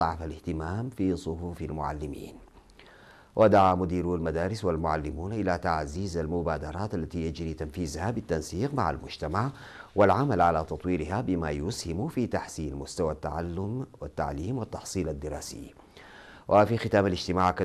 ضعف الاهتمام في صفوف المعلمين. ودعا مديرو المدارس والمعلمون إلى تعزيز المبادرات التي يجري تنفيذها بالتنسيق مع المجتمع والعمل على تطويرها بما يسهم في تحسين مستوى التعلم والتعليم والتحصيل الدراسي. وفي ختام الاجتماع